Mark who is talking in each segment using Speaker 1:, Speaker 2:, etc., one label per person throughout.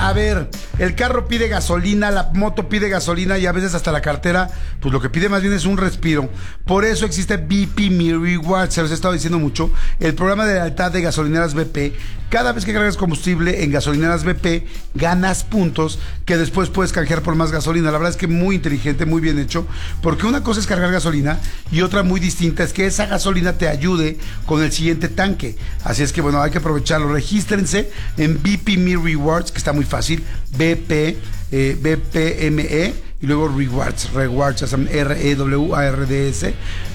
Speaker 1: A ver, el carro pide gasolina, la moto pide gasolina y a veces hasta la cartera, pues lo que pide más bien es un respiro. Por eso existe BP Me Rewards, se los he estado diciendo mucho, el programa de lealtad de gasolineras BP. Cada vez que cargas combustible en gasolineras BP, ganas puntos que después puedes canjear por más gasolina. La verdad es que muy inteligente, muy bien hecho, porque una cosa es cargar gasolina y otra muy distinta es que esa gasolina te ayude con el siguiente tanque. Así es que bueno, hay que aprovecharlo. Regístrense en BP Me Rewards, que está muy fácil, BPME y luego Rewards, REWARDS,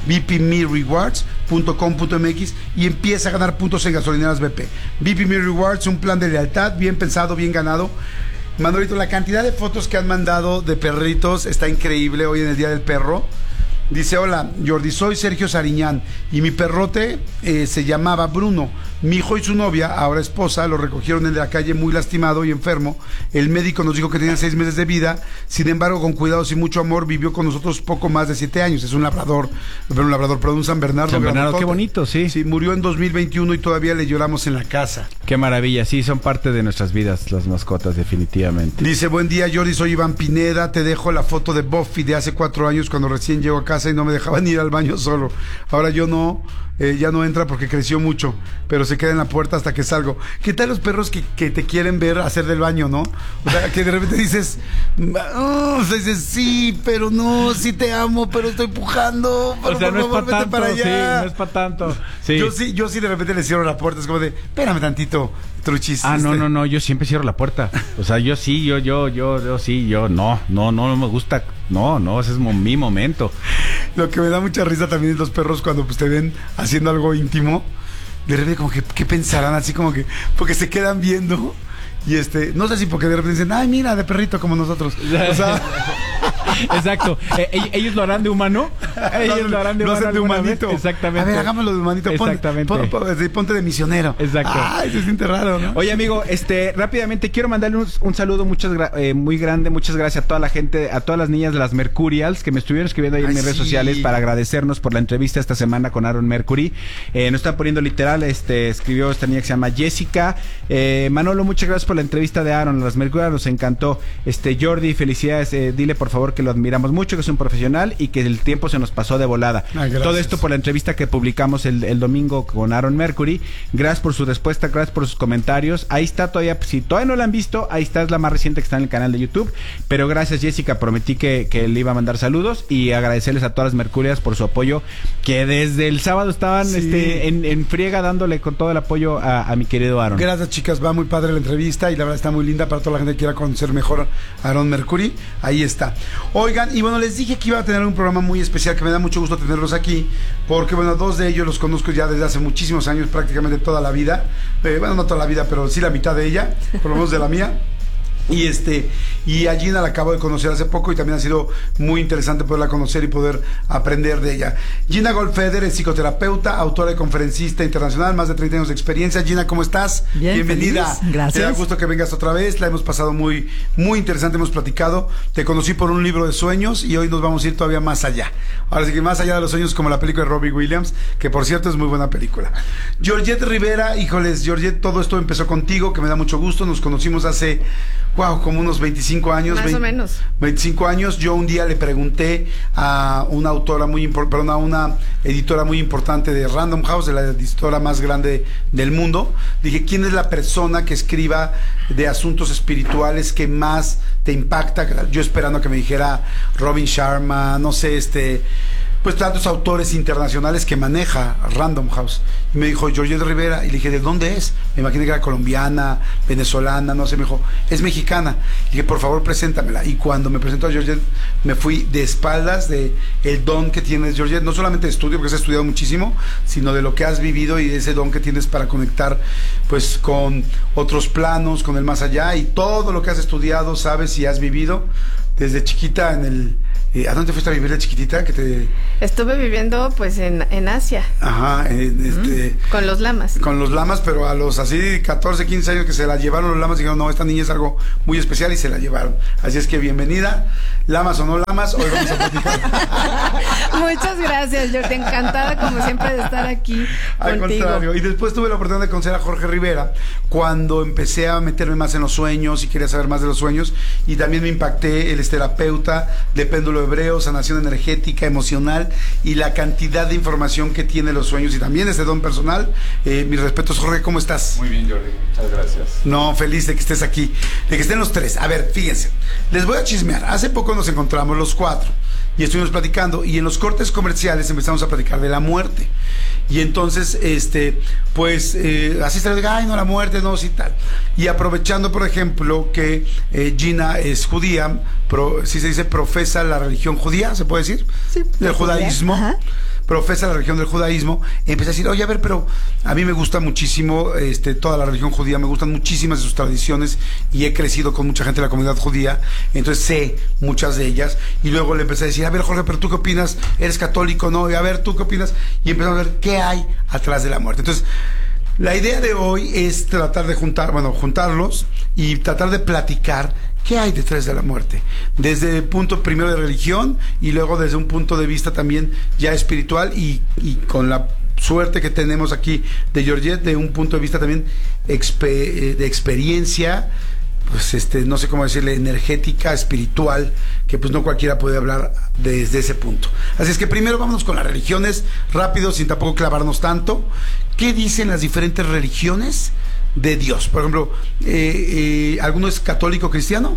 Speaker 1: bpmerewards.com.mx y empieza a ganar puntos en gasolineras BP. BP Me Rewards, un plan de lealtad bien pensado, bien ganado. Manolito, la cantidad de fotos que han mandado de perritos está increíble hoy en el Día del Perro. Dice, hola, Jordi, soy Sergio Sariñán y mi perrote se llamaba Bruno. Mi hijo y su novia, ahora esposa, lo recogieron en la calle muy lastimado y enfermo. El médico nos dijo que tenía 6 meses de vida. Sin embargo, con cuidados y mucho amor, vivió con nosotros poco más de 7 años. Es un labrador, un San Bernardo.
Speaker 2: San Bernardo, qué bonito, sí.
Speaker 1: Sí, murió en 2021 y todavía le lloramos en la casa.
Speaker 2: Qué maravilla, sí, son parte de nuestras vidas las mascotas, definitivamente.
Speaker 1: Dice, buen día, Jordi, soy Iván Pineda. Te dejo la foto de Buffy de hace 4 años cuando recién llegó a casa y no me dejaban ir al baño solo. Ahora yo no, ya no entra porque creció mucho, pero se queda en la puerta hasta que salgo. ¿Qué tal los perros que te quieren ver hacer del baño, no? O sea, que de repente dices, dices, sí, pero no, sí te amo, pero estoy pujando. Pero
Speaker 2: o sea,
Speaker 1: por
Speaker 2: no
Speaker 1: favor,
Speaker 2: es para tanto,
Speaker 1: para allá.
Speaker 2: sí, no es para tanto. Sí.
Speaker 1: Yo sí de repente le cierro la puerta, es como de, espérame tantito, truchis.
Speaker 2: No, yo siempre cierro la puerta. O sea, yo sí, no me gusta. No, ese es mi momento.
Speaker 1: Lo que me da mucha risa también es los perros cuando pues te ven haciendo algo íntimo. De repente como que, ¿qué pensarán? Así como que, porque se quedan viendo. Y no sé si porque de repente dicen, ay, mira, de perrito como nosotros. O sea...
Speaker 2: Exacto. ¿Ellos lo harán de humano? Ellos lo harán de humano.
Speaker 1: Lo hacen de humanito.
Speaker 2: Exactamente.
Speaker 1: A ver, hagámoslo de humanito.
Speaker 2: Exactamente.
Speaker 1: Ponte de misionero.
Speaker 2: Exacto.
Speaker 1: Ay, se siente raro, ¿no?
Speaker 2: Oye, amigo, rápidamente quiero mandarle un saludo muy grande. Muchas gracias a toda la gente, a todas las niñas de las Mercurials que me estuvieron escribiendo ahí en mis redes sociales para agradecernos por la entrevista esta semana con Aaron Mercury. Nos están poniendo literal, escribió esta niña que se llama Jessica. Manolo, muchas gracias por la entrevista de Aaron. Las Mercurials nos encantó. Jordi, felicidades. Dile por favor que lo admiramos mucho, que es un profesional y que el tiempo se nos pasó de volada. Todo esto por la entrevista que publicamos el domingo con Aaron Mercury. Gracias por su respuesta, gracias por sus comentarios. Ahí está todavía, si todavía no la han visto, ahí está, es la más reciente que está en el canal de YouTube. Pero gracias, Jessica, prometí que le iba a mandar saludos y agradecerles a todas las Mercurias por su apoyo, que desde el sábado estaban en friega dándole con todo el apoyo a mi querido Aaron.
Speaker 1: Gracias, chicas, va muy padre la entrevista y la verdad está muy linda para toda la gente que quiera conocer mejor a Aaron Mercury. Ahí está. Oigan, y bueno, les dije que iba a tener un programa muy especial, que me da mucho gusto tenerlos aquí, porque bueno, 2 de ellos los conozco ya desde hace muchísimos años, prácticamente toda la vida, bueno, no toda la vida, pero sí la mitad de ella, por lo menos de la mía. Y a Gina la acabo de conocer hace poco y también ha sido muy interesante poderla conocer y poder aprender de ella. Gina Goldfeder es psicoterapeuta, autora y conferencista internacional, más de 30 años de experiencia. Gina, ¿cómo estás?
Speaker 3: Bien,
Speaker 1: bienvenida.
Speaker 3: Feliz. Gracias.
Speaker 1: Te da gusto que vengas otra vez, la hemos pasado muy, muy interesante, hemos platicado. Te conocí por un libro de sueños y hoy nos vamos a ir todavía más allá. Ahora sí que más allá de los sueños, como la película de Robbie Williams, que por cierto es muy buena película. Georgette Rivera, híjoles, Georgette, todo esto empezó contigo, que me da mucho gusto. Nos conocimos hace... como unos 25 años.
Speaker 4: Más o menos.
Speaker 1: 25 años. Yo un día le pregunté a una autora a una editora muy importante de Random House, de la editora más grande del mundo. Dije, ¿quién es la persona que escriba de asuntos espirituales que más te impacta? Yo esperando que me dijera Robin Sharma, no sé, pues tantos autores internacionales que maneja Random House. Y me dijo, Georgette Rivera. Y le dije, ¿de dónde es? Me imaginé que era colombiana, venezolana, no sé. Me dijo, es mexicana. Y dije, por favor, preséntamela. Y cuando me presentó a Georgette, me fui de espaldas de el don que tienes, Georgette. No solamente de estudio, porque has estudiado muchísimo, sino de lo que has vivido y de ese don que tienes para conectar pues con otros planos, con el más allá. Y todo lo que has estudiado, sabes y has vivido desde chiquita en ¿A dónde fuiste a vivir de chiquitita?
Speaker 3: Estuve viviendo pues en Asia.
Speaker 1: Ajá,
Speaker 3: con los lamas.
Speaker 1: Con los lamas, pero a los así 14, 15 años que se la llevaron los lamas, dijeron, no, esta niña es algo muy especial y se la llevaron. Así es que bienvenida, lamas o no lamas, hoy vamos a platicar.
Speaker 3: Muchas gracias, yo te encantada como siempre de estar aquí
Speaker 1: Al
Speaker 3: contigo.
Speaker 1: contrario, y después tuve la oportunidad de conocer a Jorge Rivera cuando empecé a meterme más en los sueños y quería saber más de los sueños, y también me impacté. Él es terapeuta de péndulo hebreo, sanación energética, emocional, y la cantidad de información que tiene los sueños y también ese don personal. Mis respetos, Jorge, ¿cómo estás?
Speaker 4: Muy bien, Jordi, muchas gracias.
Speaker 1: No, feliz de que estés aquí, de que estén los tres. A ver, fíjense, les voy a chismear. Hace poco nos encontramos los cuatro y estuvimos platicando, y en los cortes comerciales empezamos a platicar de la muerte. Y entonces, así se le diga, ay, no, la muerte, no, sí, tal. Y aprovechando, por ejemplo, que Gina es judía, si se dice, profesa la religión judía, ¿se puede decir?
Speaker 3: Sí.
Speaker 1: Del judaísmo. Ajá. Profesa la religión del judaísmo, empecé a decir, oye, a ver, pero a mí me gusta muchísimo toda la religión judía, me gustan muchísimas de sus tradiciones y he crecido con mucha gente de la comunidad judía, entonces sé muchas de ellas. Y luego le empecé a decir, a ver, Jorge, pero ¿tú qué opinas? ¿Eres católico, no? Y a ver, ¿tú qué opinas? Y empezamos a ver qué hay atrás de la muerte. Entonces, la idea de hoy es tratar de juntarlos y tratar de platicar qué hay detrás de la muerte, desde el punto primero de religión y luego desde un punto de vista también ya espiritual, y con la suerte que tenemos aquí de Georgette, de un punto de vista también de experiencia, pues no sé cómo decirle, energética, espiritual, que pues no cualquiera puede hablar desde ese punto. Así es que primero vámonos con las religiones, rápido, sin tampoco clavarnos tanto. ¿Qué dicen las diferentes religiones de Dios? Por ejemplo, ¿alguno es católico cristiano?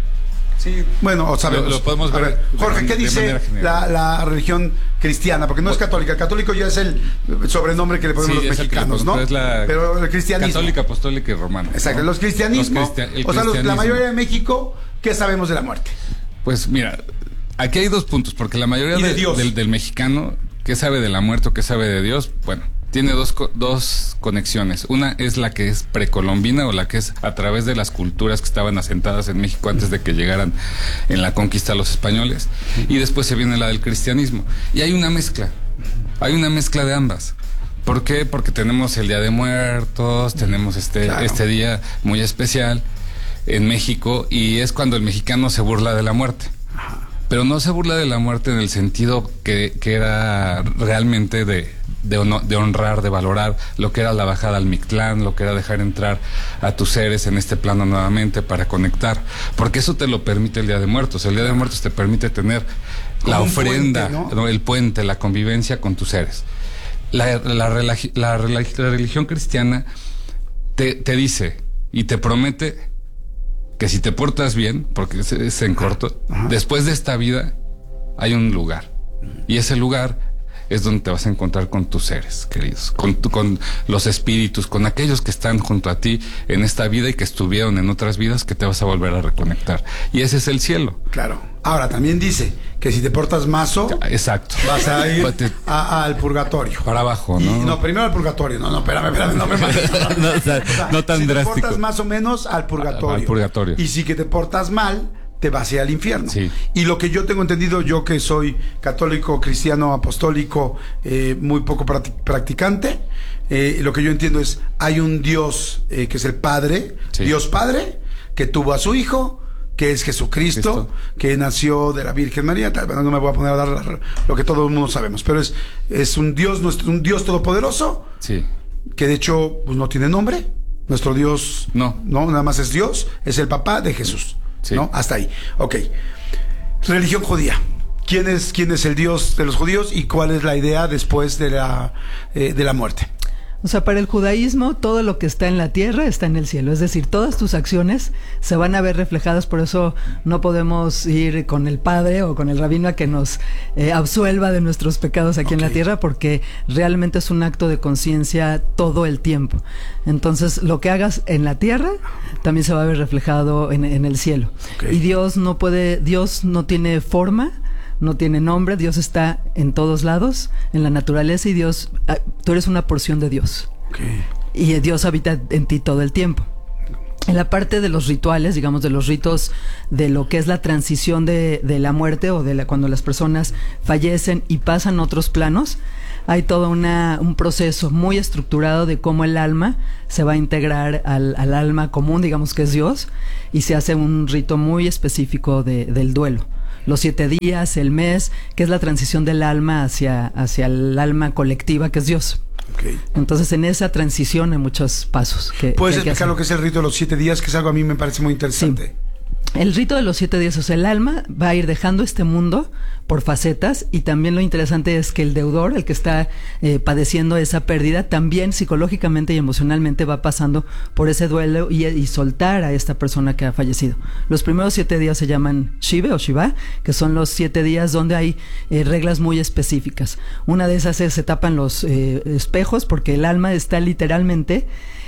Speaker 4: Sí.
Speaker 1: Bueno, o sabemos.
Speaker 4: Lo podemos ver.
Speaker 1: A ver, Jorge, ¿qué dice la religión cristiana? Porque no es católica. El católico ya es el sobrenombre que le ponemos los mexicanos, ¿no? Pero el cristianismo.
Speaker 4: Católica, apostólica y romana.
Speaker 1: Exacto, ¿no? Los cristianismos. La mayoría de México, ¿qué sabemos de la muerte?
Speaker 4: Pues mira, aquí hay dos puntos, porque la mayoría del mexicano, ¿qué sabe de la muerte o qué sabe de Dios? Bueno, tiene dos conexiones. Una es la que es precolombina, o la que es a través de las culturas que estaban asentadas en México antes de que llegaran en la conquista los españoles, y después se viene la del cristianismo. Y hay una mezcla de ambas. ¿Por qué? Porque tenemos el Día de Muertos, tenemos este día muy especial en México, y es cuando el mexicano se burla de la muerte. Pero no se burla de la muerte en el sentido que era realmente de honrar, de valorar lo que era la bajada al Mictlán, lo que era dejar entrar a tus seres en este plano nuevamente para conectar, porque eso te lo permite el Día de Muertos. El Día de Muertos te permite tener la ofrenda, puente, ¿no? El puente, la convivencia con tus seres. La religión cristiana te dice y te promete que si te portas bien, porque es en corto, después de esta vida hay un lugar, y ese lugar es donde te vas a encontrar con tus seres queridos, con los espíritus, con aquellos que están junto a ti en esta vida y que estuvieron en otras vidas, que te vas a volver a reconectar. Y ese es el cielo.
Speaker 1: Claro. Ahora, también dice que si te portas mazo,
Speaker 4: exacto,
Speaker 1: vas a ir al purgatorio.
Speaker 4: Para abajo, ¿no?
Speaker 1: No, primero al purgatorio. No, espérame,
Speaker 4: no tan
Speaker 1: si
Speaker 4: drástico.
Speaker 1: te portas más o menos al purgatorio.
Speaker 4: Al purgatorio.
Speaker 1: Y si que te portas mal, te vas a ir al infierno.
Speaker 4: Sí.
Speaker 1: Y lo que yo tengo entendido, yo que soy católico, cristiano, apostólico, muy poco practicante, lo que yo entiendo es, hay un Dios que es el Padre, sí. Dios Padre, que tuvo a su Hijo, que es Jesucristo, que nació de la Virgen María. Tal vez no me voy a poner a dar lo que todo el mundo sabemos, pero es un Dios, un Dios todopoderoso,
Speaker 4: sí,
Speaker 1: que de hecho pues no tiene nombre. Nuestro Dios no, nada más es Dios, es el papá de Jesús. Sí. ¿No? Hasta ahí. Ok. Religión judía. ¿Quién es el Dios de los judíos y cuál es la idea después de la muerte?
Speaker 5: O sea, para el judaísmo, todo lo que está en la tierra está en el cielo. Es decir, todas tus acciones se van a ver reflejadas. Por eso no podemos ir con el padre o con el rabino a que nos absuelva de nuestros pecados aquí en la tierra, porque realmente es un acto de conciencia todo el tiempo. Entonces, lo que hagas en la tierra también se va a ver reflejado en el cielo. Y Dios no tiene forma, no tiene nombre. Dios está en todos lados, en la naturaleza, y Dios, tú eres una porción de Dios. Y Dios habita en ti todo el tiempo. En la parte de los rituales, digamos, de los ritos de lo que es la transición de la muerte o cuando las personas fallecen y pasan a otros planos, hay todo un proceso muy estructurado de cómo el alma se va a integrar al alma común, digamos que es Dios, y se hace un rito muy específico del duelo. Los 7 días, el mes, que es la transición del alma hacia el alma colectiva, que es Dios.
Speaker 1: Okay.
Speaker 5: Entonces, en esa transición hay muchos pasos.
Speaker 1: ¿Puedes explicar lo que es el rito de los 7 días? Que es algo a mí me parece muy interesante.
Speaker 5: Sí. El rito de los 7 días, o sea, el alma va a ir dejando este mundo por facetas, y también lo interesante es que el deudor, el que está padeciendo esa pérdida, también psicológicamente y emocionalmente va pasando por ese duelo y soltar a esta persona que ha fallecido. Los primeros 7 días se llaman Shiva o Shiva, que son los 7 días donde hay reglas muy específicas. Una de esas es se tapan los espejos, porque el alma está literalmente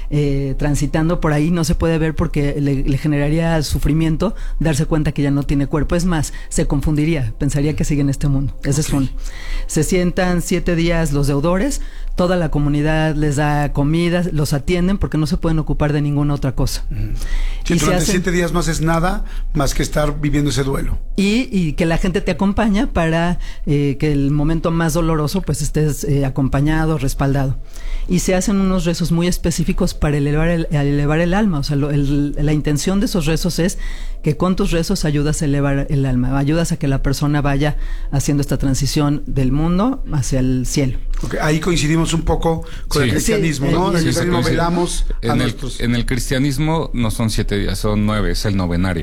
Speaker 5: transitando por ahí, no se puede ver porque le generaría sufrimiento darse cuenta que ya no tiene cuerpo. Es más, se confundiría, pensaría que sigue en este mundo. Ese es uno. Se sientan 7 días los deudores, toda la comunidad les da comida, los atienden porque no se pueden ocupar de ninguna otra cosa.
Speaker 1: Sí, y durante 7 días no haces nada más que estar viviendo ese duelo.
Speaker 5: Y que la gente te acompaña para que el momento más doloroso pues estés acompañado, respaldado. Y se hacen unos rezos muy específicos para elevar el alma. O sea, la intención de esos rezos es que con tus rezos ayudas a elevar el alma, ayudas a que la persona vaya haciendo esta transición del mundo hacia el cielo.
Speaker 1: Okay, ahí coincidimos un poco con el cristianismo, ¿no? En el cristianismo velamos
Speaker 4: en el cristianismo no son 7 días, son 9, es el novenario.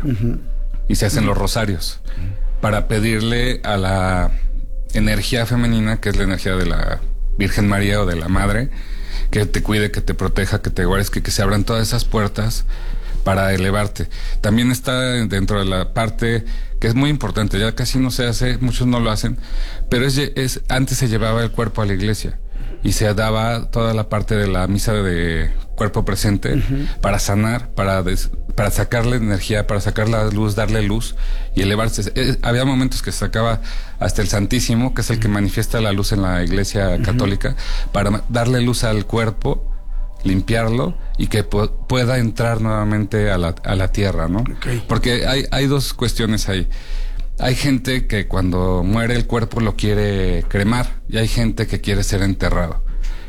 Speaker 4: Y se hacen los rosarios para pedirle a la energía femenina, que es la energía de la Virgen María o de la Madre, que te cuide, que te proteja, que te guardes, que se abran todas esas puertas para elevarte. También está dentro de la parte que es muy importante, ya casi no se hace, muchos no lo hacen, pero antes se llevaba el cuerpo a la iglesia y se daba toda la parte de la misa de cuerpo presente para sanar, para sacarle energía, para sacar la luz, darle luz y elevarse. Había momentos que se sacaba hasta el Santísimo, que es el que manifiesta la luz en la iglesia católica, para darle luz al cuerpo, limpiarlo y que pueda entrar nuevamente a la tierra, ¿no? Okay. Porque hay dos cuestiones ahí. Hay gente que cuando muere el cuerpo lo quiere cremar y hay gente que quiere ser enterrado.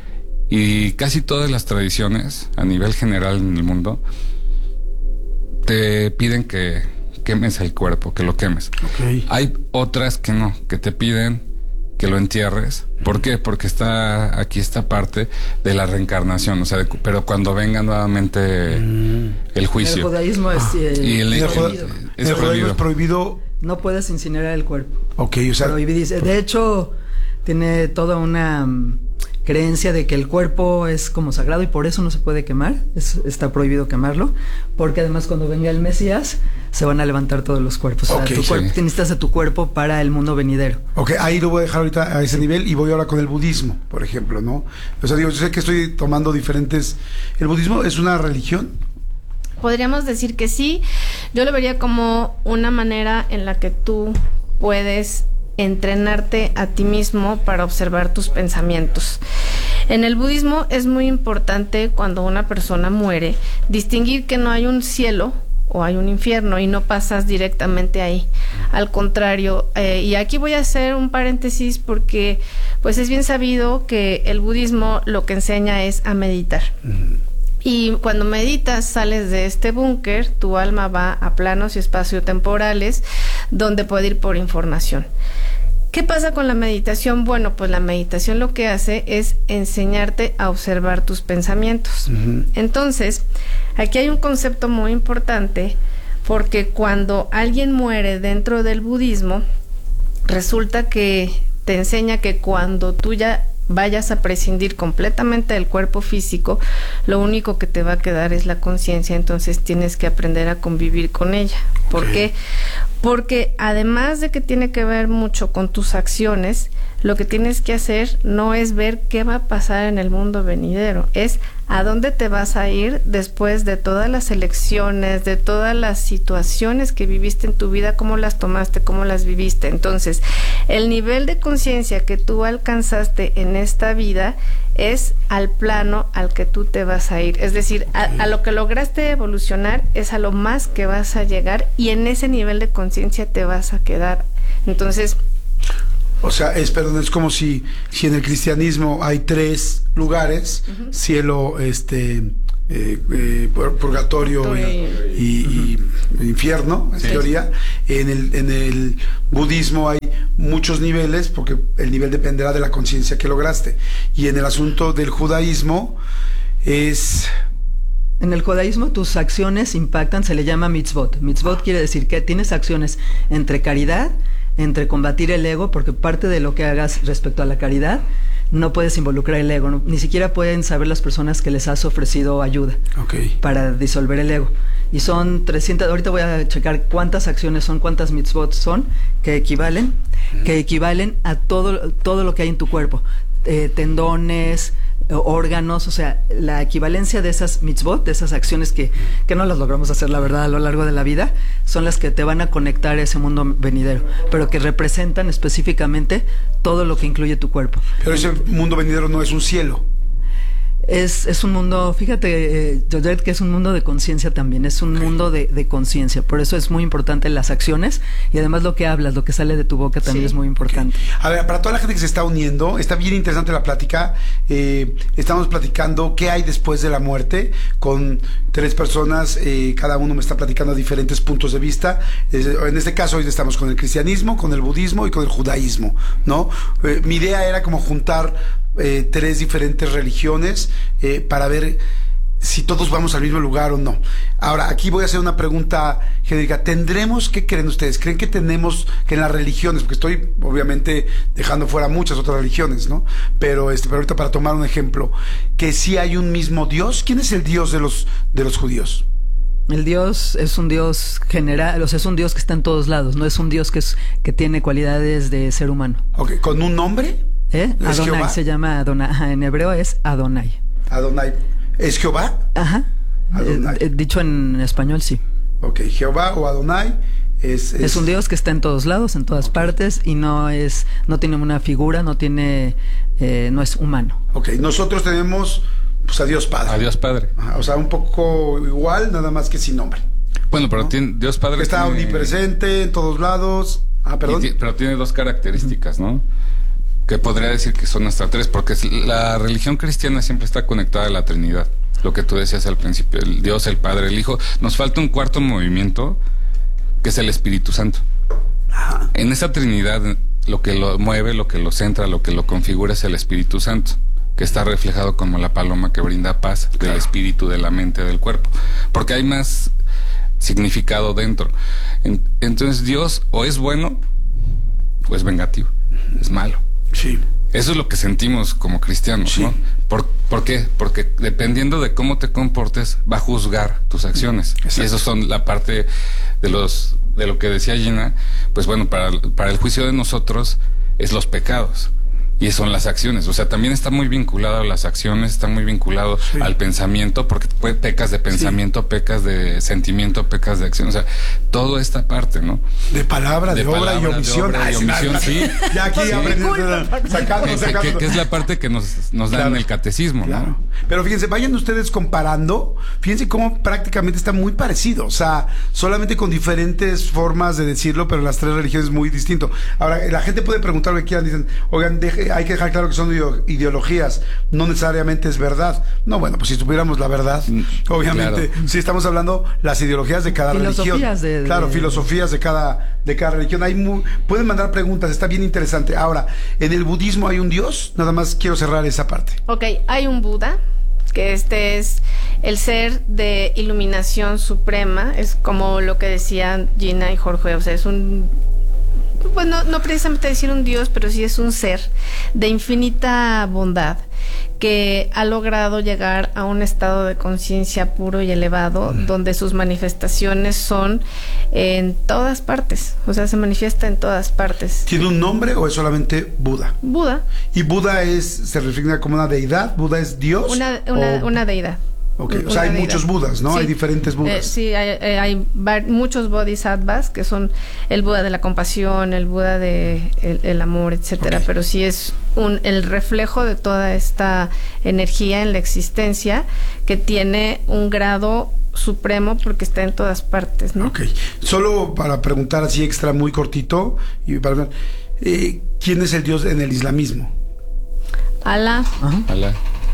Speaker 4: Y casi todas las tradiciones a nivel general en el mundo te piden que quemes el cuerpo, que lo quemes. Okay. Hay otras que no, que te piden que lo entierres. ¿Por qué? Porque está aquí esta parte de la reencarnación, o sea, pero cuando venga nuevamente el juicio.
Speaker 5: El judaísmo es
Speaker 1: prohibido.
Speaker 5: No puedes incinerar el cuerpo.
Speaker 1: Okay, o sea,
Speaker 5: de hecho, tiene toda una creencia de que el cuerpo es como sagrado y por eso no se puede quemar. Está prohibido quemarlo, porque además cuando venga el Mesías se van a levantar todos los cuerpos. Okay, o sea, necesitas de tu cuerpo para el mundo venidero.
Speaker 1: Ok, ahí lo voy a dejar ahorita a ese nivel y voy ahora con el budismo, por ejemplo, ¿no? O sea, digo, yo sé que estoy tomando diferentes. ¿El budismo es una religión?
Speaker 3: Podríamos decir que sí. Yo lo vería como una manera en la que tú puedes entrenarte a ti mismo para observar tus pensamientos. En el budismo es muy importante, cuando una persona muere, distinguir que no hay un cielo o hay un infierno y no pasas directamente ahí. Al contrario, y aquí voy a hacer un paréntesis porque pues es bien sabido que el budismo lo que enseña es a meditar. Y cuando meditas, sales de este búnker, tu alma va a planos y espaciotemporales donde puede ir por información. ¿Qué pasa con la meditación? Bueno, pues la meditación lo que hace es enseñarte a observar tus pensamientos. Entonces, aquí hay un concepto muy importante, porque cuando alguien muere dentro del budismo, resulta que te enseña que cuando tú ya vayas a prescindir completamente del cuerpo físico, lo único que te va a quedar es la conciencia. Entonces tienes que aprender a convivir con ella. ¿Por qué? Porque además de que tiene que ver mucho con tus acciones, lo que tienes que hacer no es ver qué va a pasar en el mundo venidero, es a dónde te vas a ir después de todas las elecciones, de todas las situaciones que viviste en tu vida, cómo las tomaste, cómo las viviste. Entonces, el nivel de conciencia que tú alcanzaste en esta vida es al plano al que tú te vas a ir. Es decir, a lo que lograste evolucionar es a lo más que vas a llegar, y en ese nivel de conciencia te vas a quedar. Entonces,
Speaker 1: o sea, es como si en el cristianismo hay 3 lugares, cielo, purgatorio y infierno, en teoría. En el budismo hay muchos niveles, porque el nivel dependerá de la conciencia que lograste. Y en el asunto del judaísmo es...
Speaker 5: En el judaísmo tus acciones impactan, se le llama mitzvot. Mitzvot quiere decir que tienes acciones entre caridad, entre combatir el ego, porque parte de lo que hagas respecto a la caridad no puedes involucrar el ego, ni siquiera pueden saber las personas que les has ofrecido ayuda para disolver el ego. Y son 300, ahorita voy a checar cuántas acciones son, cuántas mitzvot son, que equivalen a todo lo que hay en tu cuerpo, tendones, órganos, o sea, la equivalencia de esas mitzvot, de esas acciones que no las logramos hacer, la verdad, a lo largo de la vida, son las que te van a conectar a ese mundo venidero, pero que representan específicamente todo lo que incluye tu cuerpo.
Speaker 1: Pero ese mundo venidero no es un cielo.
Speaker 5: Es un mundo, fíjate, Georgette, que es un mundo de conciencia también, es un mundo de conciencia, por eso es muy importante las acciones, y además lo que hablas, lo que sale de tu boca también es muy importante.
Speaker 1: A ver, para toda la gente que se está uniendo, está bien interesante la plática. Estamos platicando qué hay después de la muerte con 3 personas, cada uno me está platicando diferentes puntos de vista. En este caso hoy estamos con el cristianismo, con el budismo y con el judaísmo, ¿no? Mi idea era como juntar 3 diferentes religiones para ver si todos vamos al mismo lugar o no. Ahora, aquí voy a hacer una pregunta genérica. ¿Qué creen ustedes? ¿Creen que tenemos que en las religiones, porque estoy obviamente dejando fuera muchas otras religiones, ¿no? Pero ahorita para tomar un ejemplo, que sí hay un mismo Dios? ¿Quién es el Dios de los judíos?
Speaker 5: El Dios es un Dios general, o sea, es un Dios que está en todos lados, no es un Dios que tiene cualidades de ser humano.
Speaker 1: Okay, ¿con un nombre?
Speaker 5: Adonai, Jehová? Se llama Adonai. Ajá, en hebreo es Adonai.
Speaker 1: Adonai. ¿Es Jehová?
Speaker 5: Ajá. Dicho en español, sí.
Speaker 1: Ok, Jehová o Adonai es
Speaker 5: un Dios que está en todos lados, en todas partes, y no tiene una figura, no es humano.
Speaker 1: Ok, nosotros tenemos pues a Dios Padre.
Speaker 4: A Dios Padre.
Speaker 1: Ajá, o sea, un poco igual, nada más que sin nombre.
Speaker 4: Bueno, pero ¿no? Dios Padre
Speaker 1: está omnipresente en todos lados. Perdón.
Speaker 4: Pero tiene 2 características, ¿no? Que podría decir que son hasta 3, porque la religión cristiana siempre está conectada a la Trinidad, lo que tú decías al principio, el Dios, el Padre, el Hijo. Nos falta un 4º movimiento, que es el Espíritu Santo. Ajá. En esa Trinidad, lo que lo mueve, lo que lo centra, lo que lo configura es el Espíritu Santo, que está reflejado como la paloma que brinda paz, del espíritu, de la mente, del cuerpo, porque hay más significado dentro. Entonces Dios o es bueno o es vengativo, es malo.
Speaker 1: Sí.
Speaker 4: Eso es lo que sentimos como cristianos, sí. ¿No? ¿Por qué? Porque dependiendo de cómo te comportes, va a juzgar tus acciones. Exacto. Y eso son la parte de lo que decía Gina, pues bueno, para el juicio de nosotros es los pecados. Y son las acciones, o sea, también está muy vinculado a las acciones, está muy vinculado al pensamiento, porque pecas de pensamiento, pecas de sentimiento, pecas de acción, o sea, toda esta parte, ¿no?
Speaker 1: De palabra, de obra y omisión.
Speaker 4: Sí.
Speaker 1: Ya aquí sacando.
Speaker 4: Que es la parte que nos dan en el catecismo, claro. ¿No?
Speaker 1: Pero fíjense, vayan ustedes comparando, fíjense cómo prácticamente está muy parecido, o sea, solamente con diferentes formas de decirlo, pero las 3 religiones muy distinto. Ahora, la gente puede preguntar lo que quieran, dicen, oigan, hay que dejar claro que son ideologías, no necesariamente es verdad. No, bueno, pues si tuviéramos la verdad, obviamente, claro. Sí estamos hablando las ideologías de cada religión. Filosofías de cada religión. Pueden mandar preguntas, está bien interesante. Ahora, ¿en el budismo hay un Dios? Nada más quiero cerrar esa parte.
Speaker 3: Ok, hay un Buda, que es el ser de iluminación suprema, es como lo que decían Gina y Jorge, o sea, es un bueno, no precisamente decir un Dios, pero sí es un ser de infinita bondad que ha logrado llegar a un estado de conciencia puro y elevado, donde sus manifestaciones son en todas partes, o sea, se manifiesta en todas partes.
Speaker 1: ¿Tiene un nombre o es solamente Buda?
Speaker 3: Buda.
Speaker 1: ¿Y Buda se refiere como una deidad? ¿Buda es Dios?
Speaker 3: Una deidad.
Speaker 1: Okay. O sea, hay muchos Budas, ¿no? Sí. Hay diferentes Budas.
Speaker 3: Sí, hay muchos bodhisattvas, que son el Buda de la compasión, el Buda de el amor, etcétera. Okay. Pero sí es el reflejo de toda esta energía en la existencia, que tiene un grado supremo porque está en todas partes, ¿no?
Speaker 1: Ok. Solo para preguntar así extra, muy cortito, ¿quién es el Dios en el islamismo?
Speaker 3: Alá.
Speaker 4: Alá.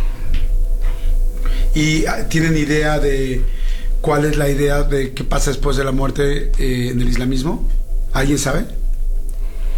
Speaker 1: ¿Y tienen idea de cuál es la idea de qué pasa después de la muerte en el islamismo? ¿Alguien sabe?